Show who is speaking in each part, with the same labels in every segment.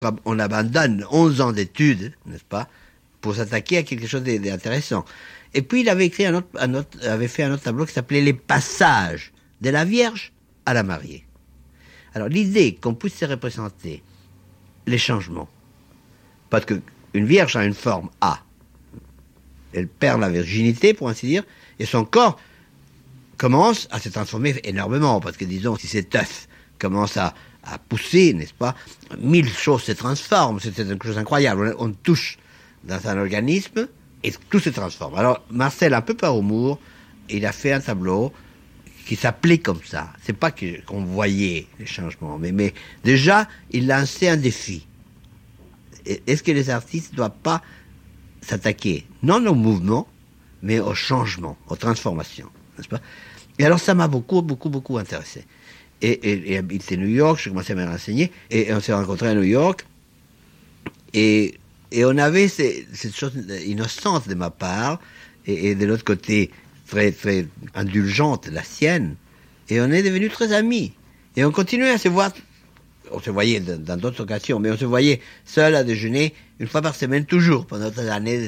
Speaker 1: On abandonne 11 ans d'études, n'est-ce pas, pour s'attaquer à quelque chose d'intéressant. Et puis il avait écrit avait fait un autre tableau qui s'appelait Les passages de la Vierge à la mariée. Alors l'idée qu'on puisse se représenter les changements, parce qu'une vierge a une forme A, elle perd la virginité, pour ainsi dire, et son corps commence à se transformer énormément, parce que disons, si cet œuf commence à pousser, n'est-ce pas, 1000 choses se transforment, c'est une chose incroyable, on touche dans un organisme, et tout se transforme. Alors, Marcel, un peu par humour, il a fait un tableau qui s'appelait comme ça. C'est pas qu'on voyait les changements, mais déjà, il lançait un défi. Est-ce que les artistes ne doivent pas s'attaquer, non au mouvement, mais au changement, aux transformations, n'est-ce pas? Et alors, ça m'a beaucoup intéressé. Et il était à New York, j'ai commencé à me renseigner, et on s'est rencontrés à New York, et on avait cette chose innocente de ma part, et de l'autre côté, très, très indulgente, la sienne, et on est devenus très amis. Et on continuait à se voir, on se voyait dans d'autres occasions, mais on se voyait seul à déjeuner, une fois par semaine, toujours, pendant des années.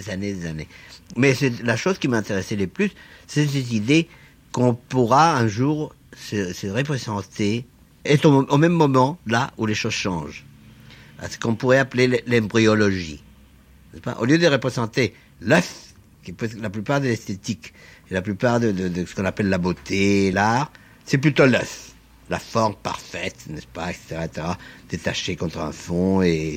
Speaker 1: Mais c'est la chose qui m'intéressait le plus, c'est cette idée qu'on pourra un jour se représenter, être au même moment, là où les choses changent. À ce qu'on pourrait appeler l'embryologie. Au lieu de représenter l'œuf, qui peut être la plupart de l'esthétique, et la plupart de ce qu'on appelle la beauté, l'art, c'est plutôt l'œuf. La forme parfaite, n'est-ce pas, etc., détachée contre un fond et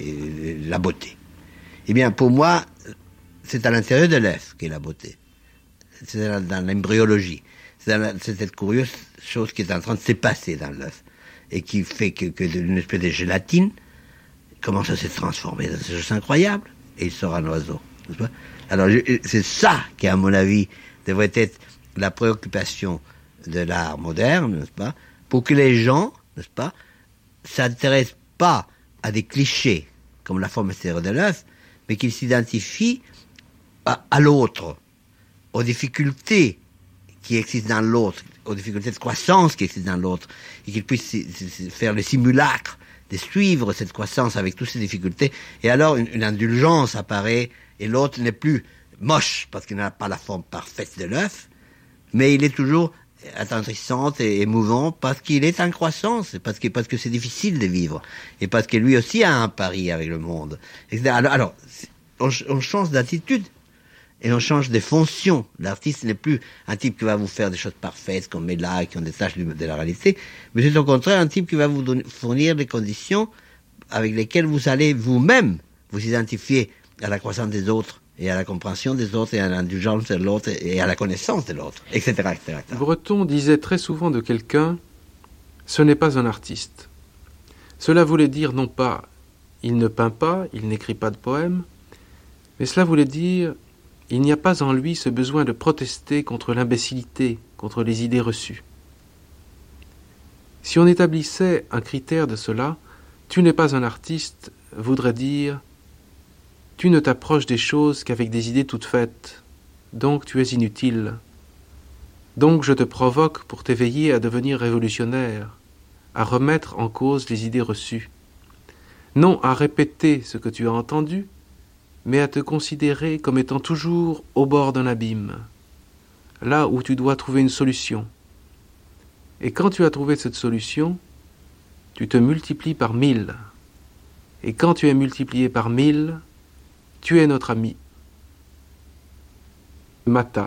Speaker 1: la beauté. Eh bien, pour moi, c'est à l'intérieur de l'œuf qu'est la beauté. C'est dans l'embryologie. C'est cette curieuse chose qui est en train de se passer dans l'œuf et qui fait que d'une espèce de gélatine commence à se transformer dans ces choses incroyables et il sort un oiseau. N'est-ce pas? Alors, c'est ça qui, à mon avis, devrait être la préoccupation de l'art moderne, n'est-ce pas? Pour que les gens, n'est-ce pas, s'intéressent pas à des clichés comme la forme extérieure de l'œuf, mais qu'ils s'identifient à l'autre, aux difficultés qui existent dans l'autre, aux difficultés de croissance qui existent dans l'autre, et qu'ils puissent faire le simulacre de suivre cette croissance avec toutes ces difficultés, et alors une indulgence apparaît, et l'autre n'est plus moche, parce qu'il n'a pas la forme parfaite de l'œuf, mais il est toujours attendrissant et émouvant, parce qu'il est en croissance, parce que c'est difficile de vivre, et parce que lui aussi a un pari avec le monde, etc. Alors on change d'attitude, et on change de fonction. L'artiste n'est plus un type qui va vous faire des choses parfaites, qu'on met là, qui ont des tâches de la réalité, mais c'est au contraire un type qui va vous fournir des conditions avec lesquelles vous allez vous-même vous identifier à la croissance des autres, et à la compréhension des autres, et à l'indulgence de l'autre, et à la connaissance de l'autre, etc., etc.
Speaker 2: Breton disait très souvent de quelqu'un « ce n'est pas un artiste ». Cela voulait dire non pas « il ne peint pas, il n'écrit pas de poèmes », mais cela voulait dire « il n'y a pas en lui ce besoin de protester contre l'imbécilité, contre les idées reçues. » Si on établissait un critère de cela, « tu n'es pas un artiste » voudrait dire « tu ne t'approches des choses qu'avec des idées toutes faites, donc tu es inutile. Donc je te provoque pour t'éveiller à devenir révolutionnaire, à remettre en cause les idées reçues. Non à répéter ce que tu as entendu, mais à te considérer comme étant toujours au bord d'un abîme, là où tu dois trouver une solution. Et quand tu as trouvé cette solution, tu te multiplies par 1000. Et quand tu es multiplié par 1000, tu es notre ami. Mata.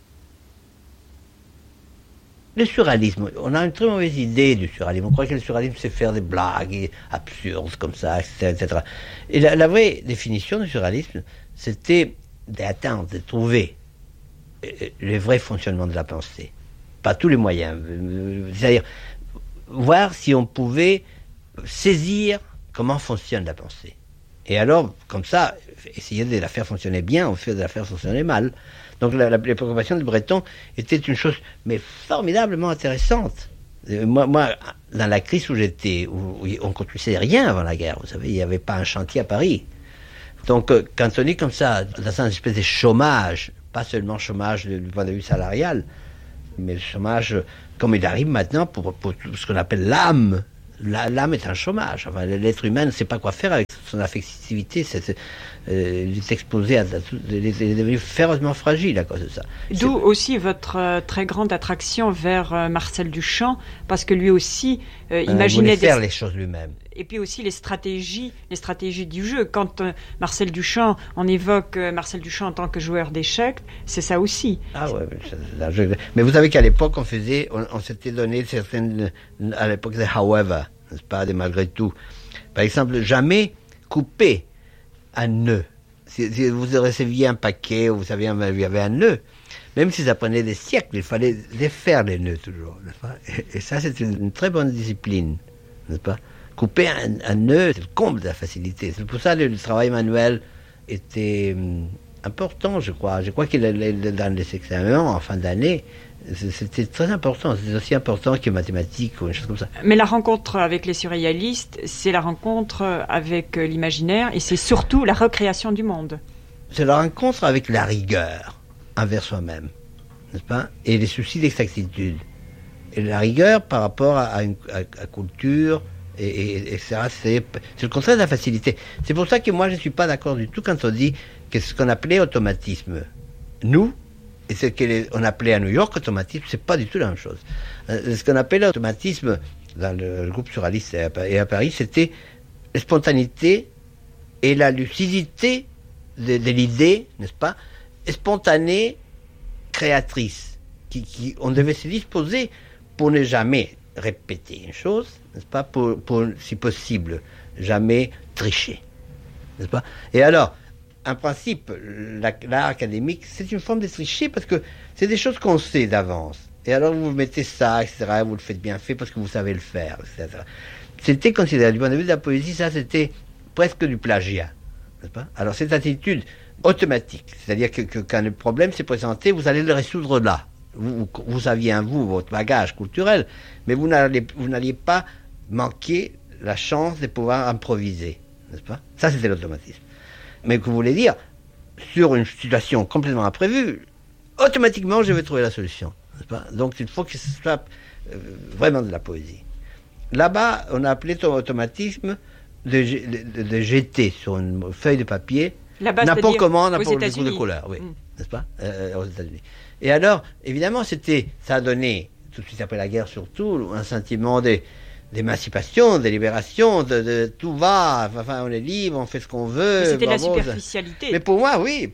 Speaker 1: Le surréalisme, on a une très mauvaise idée du surréalisme. On croit que le surréalisme, c'est faire des blagues absurdes comme ça, etc., etc. Et la vraie définition du surréalisme, c'était d'atteindre, de trouver le vrai fonctionnement de la pensée. Pas tous les moyens. C'est-à-dire, voir si on pouvait saisir comment fonctionne la pensée. Et alors, comme ça, essayer de la faire fonctionner bien, ou de la faire fonctionner mal. Donc les préoccupations de Breton étaient une chose mais formidablement intéressante. Moi, dans la crise où j'étais, où on ne construisait rien avant la guerre, vous savez, il n'y avait pas un chantier à Paris. Donc quand on est comme ça, dans une espèce de chômage, pas seulement chômage du point de vue salarial, mais le chômage comme il arrive maintenant pour ce qu'on appelle l'âme L'âme est un chômage. Enfin, l'être humain ne sait pas quoi faire avec son affectivité. Il est exposé il est devenu férocement fragile à cause de ça.
Speaker 3: D'où aussi votre très grande attraction vers Marcel Duchamp, parce que lui aussi imaginait
Speaker 1: il voulait faire les choses lui-même.
Speaker 3: Et puis aussi les stratégies du jeu. Quand Marcel Duchamp, on évoque Marcel Duchamp en tant que joueur d'échecs, c'est ça aussi.
Speaker 1: Ah ouais, mais vous savez qu'à l'époque, on s'était donné certaines, à l'époque des however, n'est-ce pas, des malgré tout. Par exemple, jamais couper un nœud. Si vous receviez un paquet, vous saviez, il y avait un nœud. Même si ça prenait des siècles, il fallait défaire les nœuds toujours, n'est-ce pas? Et ça, c'est une très bonne discipline, n'est-ce pas? Couper un nœud, c'est le comble de la facilité. C'est pour ça que le travail manuel était important, je crois. Je crois qu'il dans les examens en fin d'année, c'était très important. C'était aussi important que les mathématiques ou une chose comme ça.
Speaker 3: Mais la rencontre avec les surréalistes, c'est la rencontre avec l'imaginaire et c'est surtout la recréation du monde.
Speaker 1: C'est la rencontre avec la rigueur envers soi-même, n'est-ce pas? Et les soucis d'exactitude. Et la rigueur par rapport à culture, et ça, c'est le contraire de la facilité. C'est pour ça que moi, je ne suis pas d'accord du tout quand on dit que ce qu'on appelait automatisme, nous, et ce qu'on appelait à New York automatisme, c'est pas du tout la même chose. Ce qu'on appelait automatisme dans le groupe surréaliste et à Paris, c'était la spontanéité et la lucidité de l'idée, n'est-ce pas, spontanée, créatrice, on devait se disposer pour ne jamais répéter une chose, n'est-ce pas, pour si possible, jamais tricher, n'est-ce pas? Et alors, en principe, l'art académique, c'est une forme de tricher parce que c'est des choses qu'on sait d'avance. Et alors, vous mettez ça, etc., vous le faites bien fait parce que vous savez le faire, etc. C'était considéré, du point de vue de la poésie, ça, c'était presque du plagiat, n'est-ce pas? Alors, cette attitude automatique, c'est-à-dire que quand le problème s'est présenté, vous allez le résoudre là. Vous aviez en vous votre bagage culturel, mais vous n'alliez pas manquer la chance de pouvoir improviser, n'est-ce pas? Ça, c'était l'automatisme. Mais que vous voulez dire, sur une situation complètement imprévue, automatiquement, je vais trouver la solution, n'est-ce pas? Donc, il faut que ce soit vraiment de la poésie. Là-bas, on a appelé ton automatisme de jeter sur une feuille de papier n'importe comment, n'importe quel coup de couleur, oui, n'est-ce pas, aux États-Unis. Et alors, évidemment, ça a donné, tout de suite après la guerre surtout, un sentiment d'émancipation, de libération, de tout va, enfin, on est libre, on fait ce qu'on veut.
Speaker 3: Mais c'était la superficialité.
Speaker 1: Mais pour moi, oui,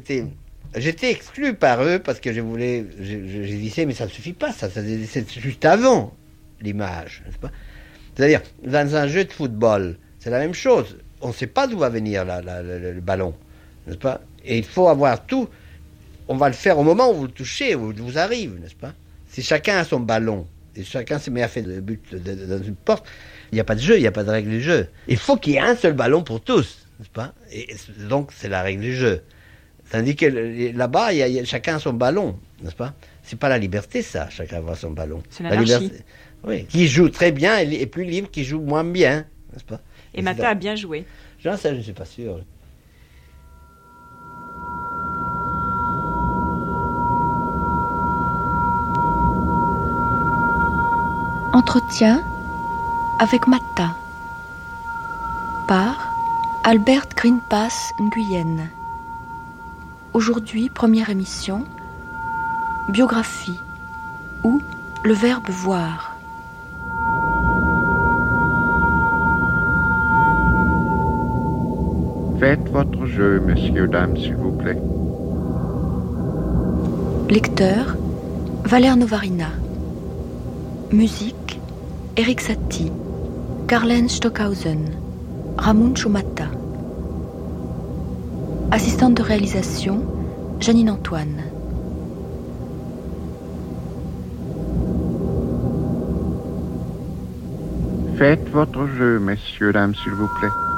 Speaker 1: j'étais exclu par eux parce que je disais, mais ça ne suffit pas, c'est juste avant l'image, n'est-ce pas? C'est-à-dire, dans un jeu de football, c'est la même chose. On ne sait pas d'où va venir le ballon, n'est-ce pas? Et il faut avoir tout. On va le faire au moment où vous le touchez, où il vous arrive, n'est-ce pas? Si chacun a son ballon, et chacun se met à faire le but dans une porte, il n'y a pas de jeu, il n'y a pas de règle du jeu. Il faut qu'il y ait un seul ballon pour tous, n'est-ce pas? Et donc, c'est la règle du jeu. Tandis que là-bas, chacun a son ballon, n'est-ce pas? C'est pas la liberté, ça, chacun avoir son ballon.
Speaker 3: C'est l'anarchie.
Speaker 1: Oui, qui joue très bien est plus libre, qui joue moins bien, n'est-ce pas?
Speaker 3: Et Mata a bien joué.
Speaker 1: Ça, je ne suis pas sûr.
Speaker 4: Entretien avec Mata par Albert Greenpass Nguyen. Aujourd'hui, première émission, biographie ou le verbe voir.
Speaker 5: Faites votre jeu, messieurs, dames, s'il vous plaît.
Speaker 4: Lecteur, Valère Novarina. Musique, Eric Satie, Karl-Heinz Stockhausen, Ramon Chomata. Assistante de réalisation, Janine Antoine.
Speaker 5: Faites votre jeu, messieurs, dames, s'il vous plaît.